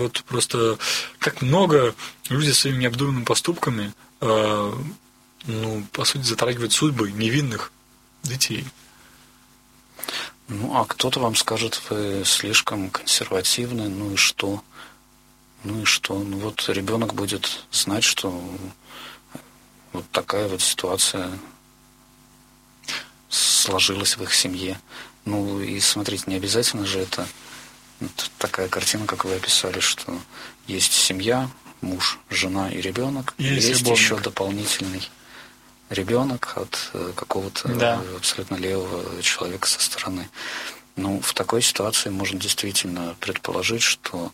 Вот просто как много люди своими необдуманными поступками, по сути, затрагивают судьбы невинных детей. А кто-то вам скажет, вы слишком консервативны, ну и что? Вот ребенок будет знать, что вот такая вот ситуация сложилась в их семье. И смотрите, не обязательно же это такая картина, как вы описали, что есть семья, муж, жена и ребенок, есть еще дополнительный ребенок от какого-то абсолютно левого человека со стороны. В такой ситуации можно действительно предположить, что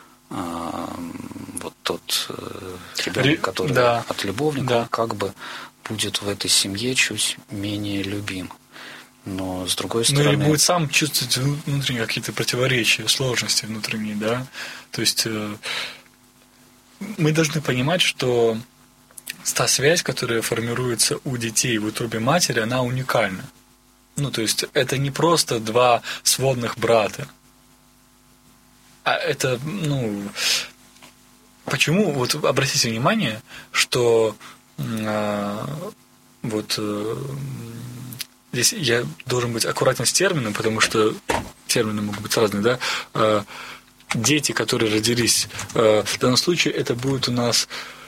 вот тот ребенок, который от любовника, как бы будет в этой семье чуть менее любим. Но с другой стороны... и будет сам чувствовать внутренние какие-то противоречия, сложности внутренние, да. То есть мы должны понимать, что та связь, которая формируется у детей в утробе матери, она уникальна. То есть это не просто два сводных брата. А это, почему, вот обратите внимание, что здесь я должен быть аккуратен с термином, потому что термины могут быть разные, да. Дети, которые родились, в данном случае это будет у нас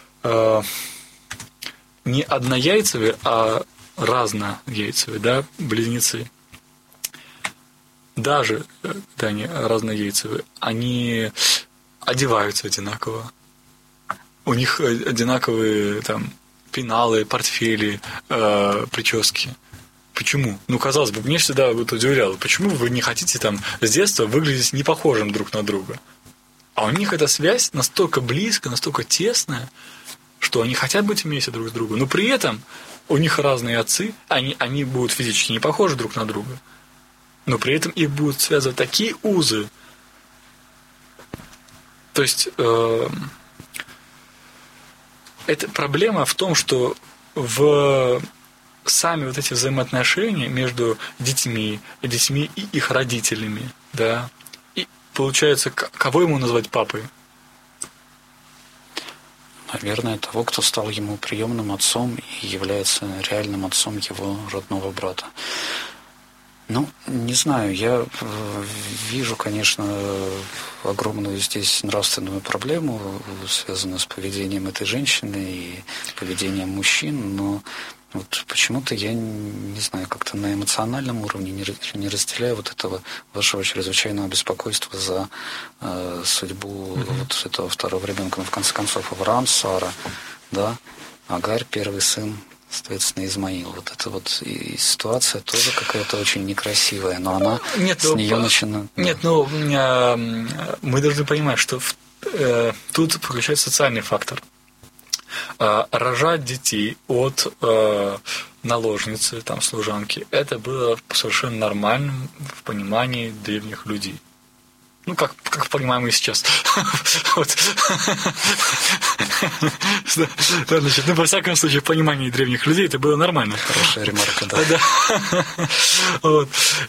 не однояйцевые, а разнояйцевые, да, близнецы. Даже когда они разнояйцевые, они одеваются одинаково. У них одинаковые пеналы, портфели, прически. Почему? Казалось бы, мне всегда удивляло, почему вы не хотите с детства выглядеть не похожим друг на друга? А у них эта связь настолько близкая, настолько тесная, что они хотят быть вместе друг с другом, но при этом у них разные отцы, они будут физически не похожи друг на друга, но при этом их будут связывать такие узы. То есть эта проблема в том, что в сами вот эти взаимоотношения между детьми и их родителями, да, и получается, кого ему назвать папой? Наверное, того, кто стал ему приемным отцом и является реальным отцом его родного брата. Не знаю, я вижу, конечно, огромную здесь нравственную проблему, связанную с поведением этой женщины и поведением мужчин, но почему-то я не знаю, как-то на эмоциональном уровне не разделяю вот этого вашего чрезвычайного беспокойства за судьбу этого второго ребенка. В конце концов, Авраам, Сара, да, Агарь, первый сын, соответственно, Измаил. И ситуация тоже какая-то очень некрасивая, но она с нее начинает... Мы должны понимать, что тут включается социальный фактор. Рожать детей от наложницы, служанки, это было совершенно нормальным в понимании древних людей. Как понимаем и сейчас. Значит, во всяком случае, в понимании древних людей это было нормально. Хорошая ремарка, да.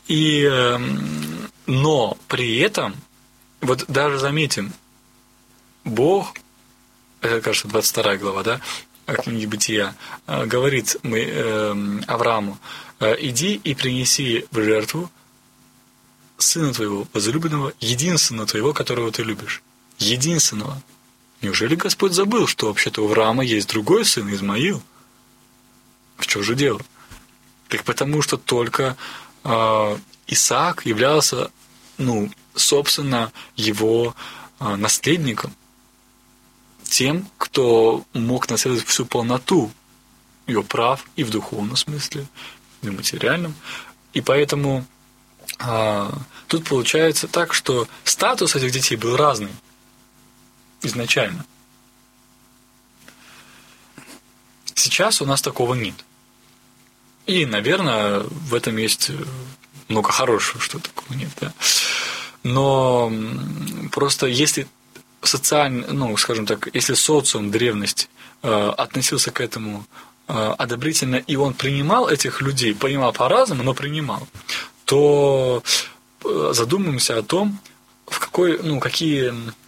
Но при этом, даже заметим, Бог, это, кажется, 22 глава, да, книги Бытия, говорит Аврааму: иди и принеси в жертву сына твоего возлюбленного, единственного твоего, которого ты любишь. Единственного. Неужели Господь забыл, что вообще-то у Авраама есть другой сын, Измаил? В чем же дело? Так потому что только Исаак являлся, собственно, его наследником. Тем, кто мог наследовать всю полноту его прав и в духовном смысле, и в материальном. И поэтому тут получается так, что статус этих детей был разный изначально. Сейчас у нас такого нет. И, наверное, в этом есть много хорошего, что такого нет. Да? Но просто если социально, скажем так, если социум древности относился к этому одобрительно, и он принимал этих людей, понимал по-разному, но принимал, то задумаемся о том, какие